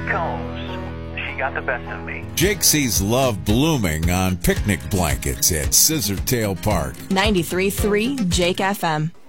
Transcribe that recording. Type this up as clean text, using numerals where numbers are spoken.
Combs. She got the best of me. Jake sees love blooming on picnic blankets at Scissortail Park. 93.3 Jake FM.